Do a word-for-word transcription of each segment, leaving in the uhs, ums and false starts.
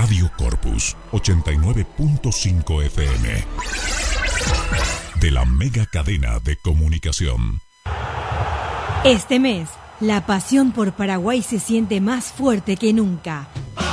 Radio Corpus ochenta y nueve punto cinco F M. De la mega cadena de comunicación. Este mes, la pasión por Paraguay se siente más fuerte que nunca.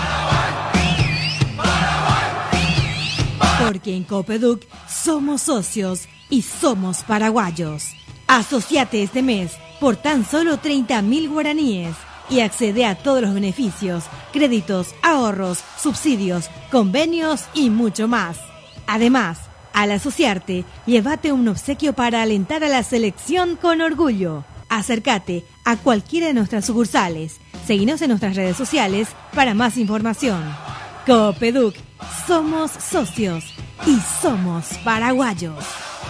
Porque en Copeduc somos socios y somos paraguayos. Asociate este mes por tan solo treinta mil guaraníes y accede a todos los beneficios, créditos, ahorros, subsidios, convenios y mucho más. Además, al asociarte, llévate un obsequio para alentar a la selección con orgullo. Acércate a cualquiera de nuestras sucursales. Seguinos en nuestras redes sociales para más información. Copeduc, somos socios y somos paraguayos.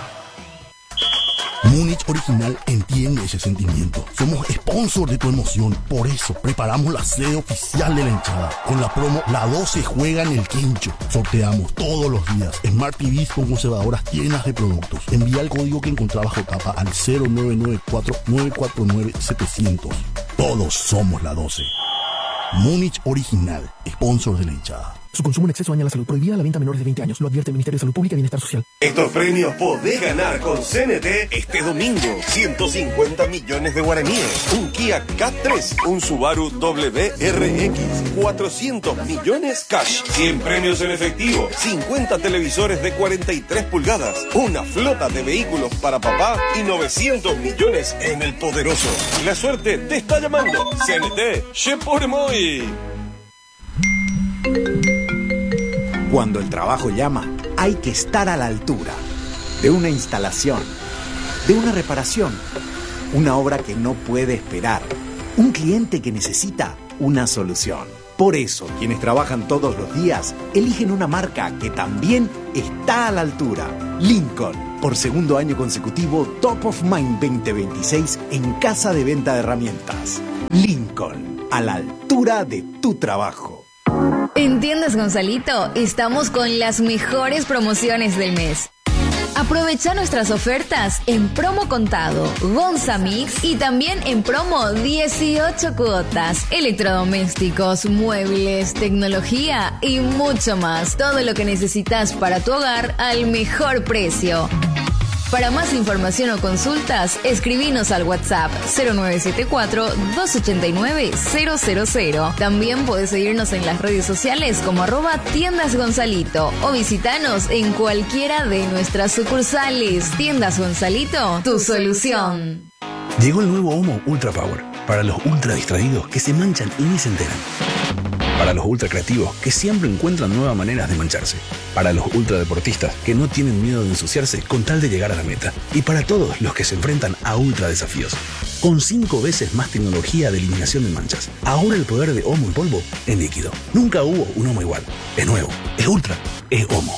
Múnich Original entiende ese sentimiento. Somos sponsor de tu emoción. Por eso preparamos la sede oficial de la hinchada. Con la promo La doce juega en el quincho. Sorteamos todos los días Smart T Vs con conservadoras llenas de productos. Envía el código que encontrás bajo tapa al cero nueve nueve cuatro nueve cuatro nueve siete cero cero. Todos somos la doce. Múnich Original, sponsor de la hinchada. Su consumo en exceso daña la salud. Prohibida la venta a menores de veinte años. Lo advierte el Ministerio de Salud Pública y Bienestar Social. Estos premios podés ganar con C N T este domingo. ciento cincuenta millones de guaraníes. Un Kia K tres. Un Subaru W R X. cuatrocientos millones cash. cien premios en efectivo. cincuenta televisores de cuarenta y tres pulgadas. Una flota de vehículos para papá. Y novecientos millones en el poderoso. La suerte te está llamando. C N T. Je por muy. Cuando el trabajo llama, hay que estar a la altura de una instalación, de una reparación, una obra que no puede esperar, un cliente que necesita una solución. Por eso, quienes trabajan todos los días eligen una marca que también está a la altura. Lincoln, por segundo año consecutivo, Top of Mind veinte veintiséis en Casa de Venta de Herramientas. Lincoln, a la altura de tu trabajo. En Tiendas Gonzalito estamos con las mejores promociones del mes. Aprovecha nuestras ofertas en promo contado, Gonza Mix y también en promo dieciocho cuotas, electrodomésticos, muebles, tecnología y mucho más. Todo lo que necesitas para tu hogar al mejor precio. Para más información o consultas, escribinos al WhatsApp cero nueve siete cuatro, dos ocho nueve, cero cero cero. También puedes seguirnos en las redes sociales como arroba Tiendas Gonzalito o visitanos en cualquiera de nuestras sucursales. Tiendas Gonzalito, tu solución. Llegó el nuevo Omo Ultra Power para los ultra distraídos que se manchan y ni se enteran. Para los ultra creativos que siempre encuentran nuevas maneras de mancharse. Para los ultra deportistas que no tienen miedo de ensuciarse con tal de llegar a la meta. Y para todos los que se enfrentan a ultra desafíos. Con cinco veces más tecnología de eliminación de manchas. Ahora el poder de Omo en polvo en líquido. Nunca hubo un Omo igual. Es nuevo. Es ultra. Es Omo.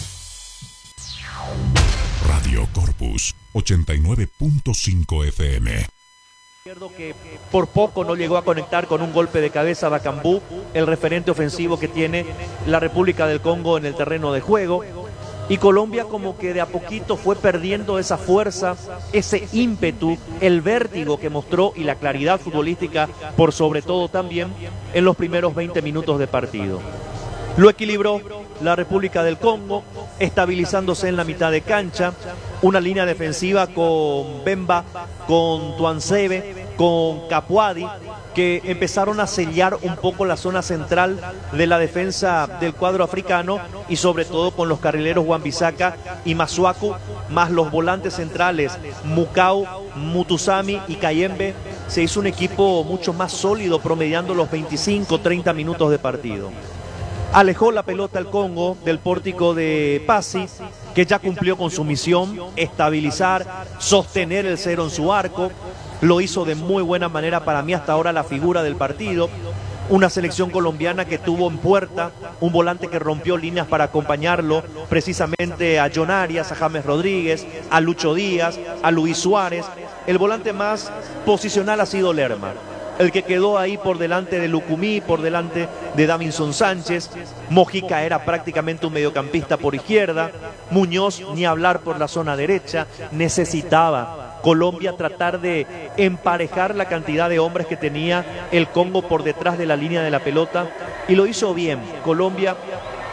Radio Corpus ochenta y nueve punto cinco F M. Que por poco no llegó a conectar con un golpe de cabeza a Bacambú, el referente ofensivo que tiene la República del Congo en el terreno de juego. Y Colombia como que de a poquito fue perdiendo esa fuerza, ese ímpetu, el vértigo que mostró y la claridad futbolística por sobre todo también en los primeros veinte minutos de partido. Lo equilibró la República del Congo, estabilizándose en la mitad de cancha, una línea defensiva con Bemba, con Tuansebe, con Capuadi, que empezaron a sellar un poco la zona central de la defensa del cuadro africano y sobre todo con los carrileros Wan-Bissaka y Masuaku, más los volantes centrales Mukau, Mutusami y Kayembe. Se hizo un equipo mucho más sólido, promediando los veinticinco treinta minutos de partido. Alejó la pelota al Congo del pórtico de Pasi, que ya cumplió con su misión, estabilizar, sostener el cero en su arco. Lo hizo de muy buena manera, para mí hasta ahora la figura del partido. Una selección colombiana que tuvo en puerta un volante que rompió líneas para acompañarlo, precisamente a John Arias, a James Rodríguez, a Lucho Díaz, a Luis Suárez. El volante más posicional ha sido Lerma, el que quedó ahí por delante de Lucumí, por delante de Davinson Sánchez. Mojica era prácticamente un mediocampista por izquierda. Muñoz, ni hablar por la zona derecha. Necesitaba Colombia tratar de emparejar la cantidad de hombres que tenía el Congo por detrás de la línea de la pelota, y lo hizo bien. Colombia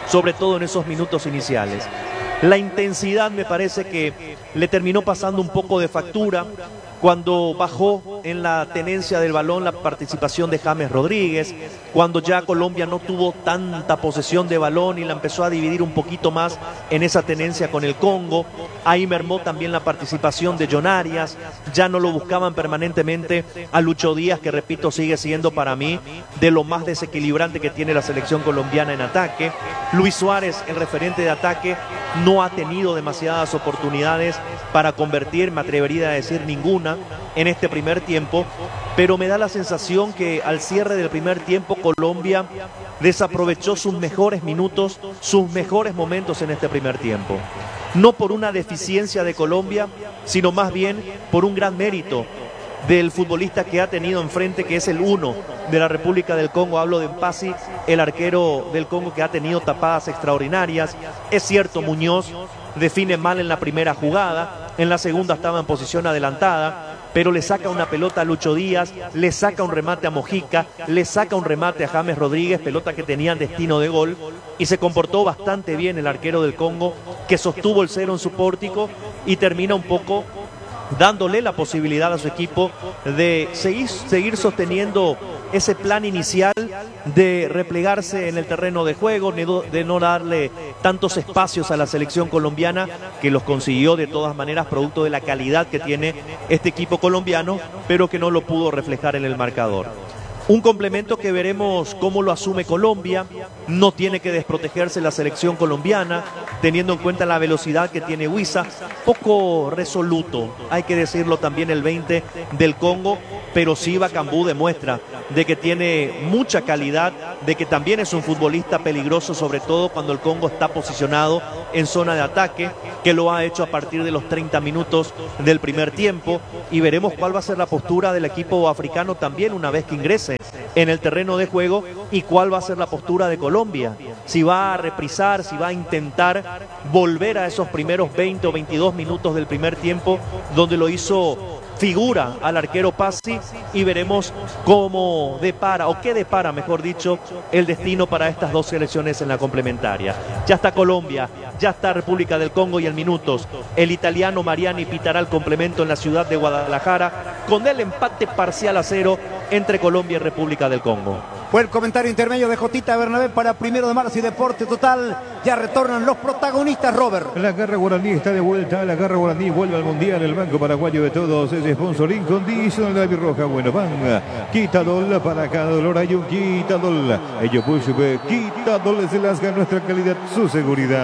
sobre todo en esos minutos iniciales. La intensidad me parece que le terminó pasando un poco de factura cuando bajó en la tenencia del balón la participación de James Rodríguez, cuando ya Colombia no tuvo tanta posesión de balón y la empezó a dividir un poquito más en esa tenencia con el Congo. Ahí mermó también la participación de John Arias, ya no lo buscaban permanentemente a Lucho Díaz, que repito sigue siendo para mí de lo más desequilibrante que tiene la selección colombiana en ataque. Luis Suárez, el referente de ataque, no ha tenido demasiadas oportunidades para convertir, me atrevería a decir ninguna, en este primer tiempo, pero me da la sensación que al cierre del primer tiempo Colombia desaprovechó sus mejores minutos, sus mejores momentos en este primer tiempo. No por una deficiencia de Colombia, sino más bien por un gran mérito del futbolista que ha tenido enfrente, que es el uno de la República del Congo. Hablo de Mpasi, el arquero del Congo, que ha tenido tapadas extraordinarias. Es cierto, Muñoz define mal en la primera jugada, en la segunda estaba en posición adelantada, pero le saca una pelota a Lucho Díaz, le saca un remate a Mojica, le saca un remate a James Rodríguez, pelota que tenían destino de gol, y se comportó bastante bien el arquero del Congo, que sostuvo el cero en su pórtico y termina un poco dándole la posibilidad a su equipo de seguir, seguir sosteniendo ese plan inicial de replegarse en el terreno de juego, de no darle tantos espacios a la selección colombiana, que los consiguió de todas maneras producto de la calidad que tiene este equipo colombiano, pero que no lo pudo reflejar en el marcador. Un complemento que veremos cómo lo asume Colombia. No tiene que desprotegerse la selección colombiana, teniendo en cuenta la velocidad que tiene Huiza. Poco resoluto, hay que decirlo también, el veinte del Congo, pero sí Bakambu demuestra de que tiene mucha calidad, de que también es un futbolista peligroso, sobre todo cuando el Congo está posicionado en zona de ataque, que lo ha hecho a partir de los treinta minutos del primer tiempo, y veremos cuál va a ser la postura del equipo africano también una vez que ingrese en el terreno de juego, y cuál va a ser la postura de Colombia, si va a reprisar, si va a intentar volver a esos primeros veinte o veintidós minutos del primer tiempo donde lo hizo figura al arquero Pasi, y veremos cómo depara, o qué depara, mejor dicho, el destino para estas dos selecciones en la complementaria. Ya está Colombia, ya está República del Congo, y en minutos el italiano Mariani pitará el complemento en la ciudad de Guadalajara con el empate parcial a cero entre Colombia y República del Congo. Fue el comentario intermedio de Jotita Bernabé para Primero de Marzo y Deporte Total. Ya retornan los protagonistas, Robert. La garra guaraní está de vuelta. La garra guaraní vuelve al Mundial. El Banco Paraguayo de Todos es sponsor incondicional de la Birroja. Bueno, van. Quitadol, para cada dolor hay un Quitadol. Ello pues, Quitadol se las gana nuestra calidad, su seguridad.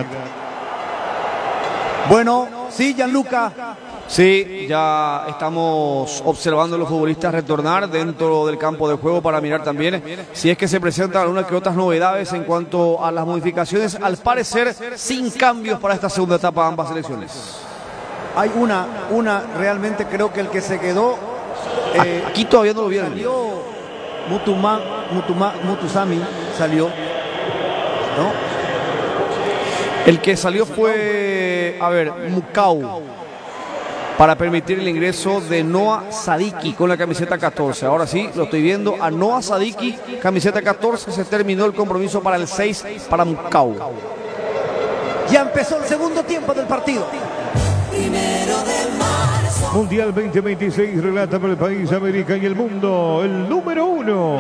Bueno, sí, Gianluca. Sí, ya estamos observando a los futbolistas retornar dentro del campo de juego para mirar también si es que se presentan algunas que otras novedades en cuanto a las modificaciones, al parecer sin cambios para esta segunda etapa de ambas selecciones. Hay una, una realmente creo que el que se quedó... Eh, Aquí todavía no lo vieron. Salió Mutuma, Mutuma, Mutusami, salió, ¿no? El que salió fue, a ver, Mukau, para permitir el ingreso de Noah Sadiki con la camiseta catorce. Ahora sí, lo estoy viendo a Noah Sadiki, camiseta catorce. Se terminó el compromiso para el seis, para Mukau. Ya empezó el segundo tiempo del partido. Primero de marzo. Mundial veinte veintiséis, relata para el país, América y el mundo, el número uno.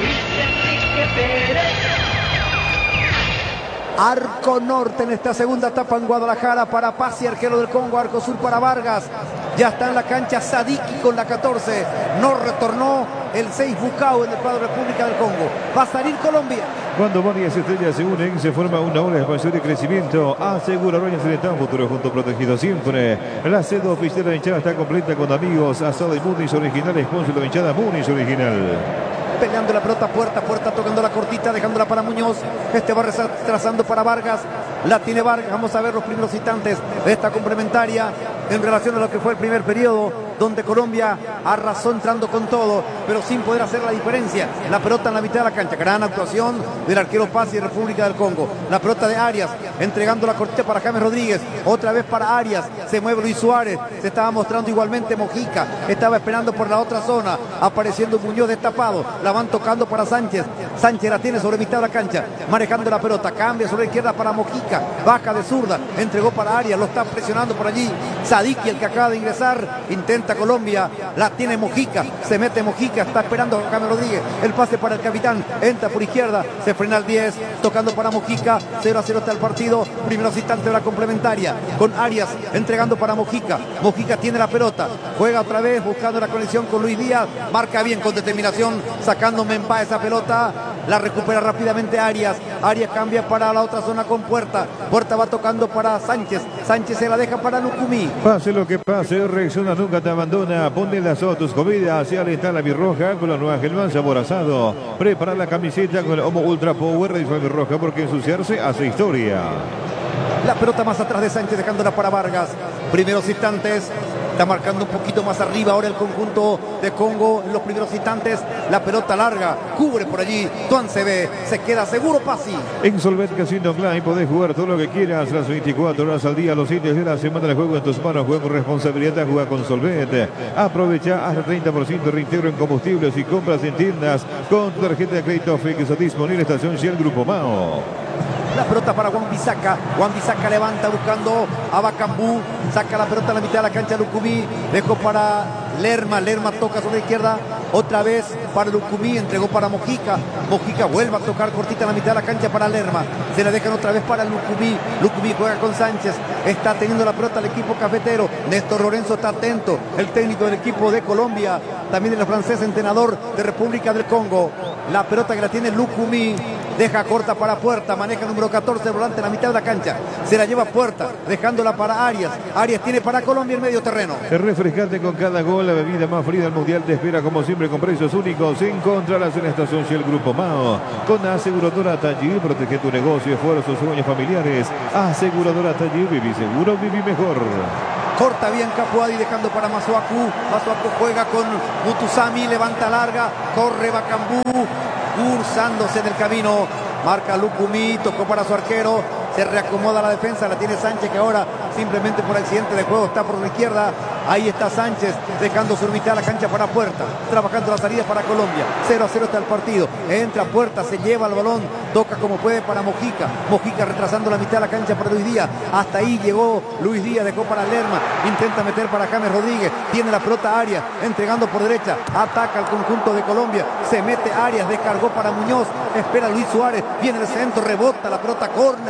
Arco norte en esta segunda etapa en Guadalajara para Pasi, arquero del Congo. Arco sur para Vargas. Ya está en la cancha Sadiki con la catorce. No retornó el seis, Bucao, en el cuadro de República del Congo. Va a salir Colombia. Cuando varias estrellas se unen, se forma una ola de expansión y crecimiento. Asegura Royal Celestán, futuro junto protegido siempre. La sede oficial de la hinchada está completa con amigos. Asado y Munis original, sponsor de la hinchada Munis original. Peleando la pelota, puerta, puerta, tocando la cortita, dejándola para Muñoz. Este va trazando para Vargas. La tiene Vargas. Vamos a ver los primeros instantes de esta complementaria en relación a lo que fue el primer periodo, donde Colombia arrasó entrando con todo, pero sin poder hacer la diferencia. La pelota en la mitad de la cancha. Gran actuación del arquero Pasi de República del Congo. La pelota de Arias, entregando la cortita para James Rodríguez. Otra vez para Arias. Se mueve Luis Suárez. Se estaba mostrando igualmente Mojica. Estaba esperando por la otra zona. Apareciendo Muñoz destapado. La van tocando para Sánchez. Sánchez la tiene sobre mitad de la cancha, manejando la pelota, cambia sobre la izquierda para Mojica, baja de zurda, entregó para Arias, lo está presionando por allí. Sadiki, el que acaba de ingresar, intenta Colombia, la tiene Mojica, se mete Mojica, está esperando a James Rodríguez, el pase para el capitán, entra por izquierda, se frena al diez, tocando para Mojica, cero a cero está el partido, primeros instantes de la complementaria, con Arias entregando para Mojica, Mojica tiene la pelota, juega otra vez buscando la conexión con Luis Díaz, marca bien con determinación, sacando Mempa esa pelota, la recupera rápidamente Arias, Arias cambia para la otra zona con Puerta, Puerta va tocando para Sánchez, Sánchez se la deja para Lucumí. Pase lo que pase, Rexona nunca te abandona. Ponle las a tus comidas y alentar la birroja con la nueva Gelman sabor asado. Prepara la camiseta con el Homo Ultra Power de la birroja porque ensuciarse hace historia. La pelota más atrás de Sánchez dejándola para Vargas. Primeros instantes. Está marcando un poquito más arriba ahora el conjunto de Congo en los primeros instantes. La pelota larga, cubre por allí. Tuan se ve, se queda seguro Pasi. En Solvet Casino Online podés jugar todo lo que quieras las veinticuatro horas al día. Los sitios de la semana de juego en tus manos. Juega con responsabilidad, juega con Solvet. Aprovecha hasta treinta por ciento de reintegro en combustibles y compras en tiendas con tu tarjeta de crédito fija disponible en estación Shell Grupo Mao. La pelota para Juan Bisaca. Juan Bisaca levanta buscando a Bacambú. Saca la pelota a la mitad de la cancha Lucumí. Dejó para Lerma. Lerma toca sobre la izquierda. Otra vez para Lucumí. Entregó para Mojica. Mojica vuelve a tocar cortita a la mitad de la cancha para Lerma. Se la dejan otra vez para Lucumí. Lucumí juega con Sánchez. Está teniendo la pelota el equipo cafetero. Néstor Lorenzo está atento. El técnico del equipo de Colombia. También el francés entrenador de República del Congo. La pelota que la tiene Lucumí. Deja corta para Puerta, maneja el número catorce, volante en la mitad de la cancha. Se la lleva Puerta, dejándola para Arias. Arias tiene para Colombia el medio terreno. Refrescate con cada gol, la bebida más fría del Mundial te espera como siempre con precios únicos. Encontrarás en la estación Shell Grupo Mao. Con Aseguradora Tallí, protege tu negocio, esfuerzos, sueños familiares. Aseguradora Tallí, viví seguro, viví mejor. Corta bien Capuadi dejando para Masuaku. Masuaku juega con Mutusami, levanta larga, corre Bacambú, cursándose en el camino. Marca Lucumí, tocó para su arquero. Se reacomoda la defensa, la tiene Sánchez que ahora simplemente por accidente de juego está por la izquierda. Ahí está Sánchez dejando su mitad la cancha para Puerta, trabajando la salida para Colombia. cero a cero está el partido. Entra Puerta, se lleva el balón, toca como puede para Mojica. Mojica retrasando la mitad de la cancha para Luis Díaz. Hasta ahí llegó Luis Díaz, dejó para Lerma. Intenta meter para James Rodríguez. Tiene la pelota Arias, entregando por derecha. Ataca al conjunto de Colombia. Se mete Arias, descargó para Muñoz. Espera Luis Suárez. Viene el centro, rebota la pelota, corner.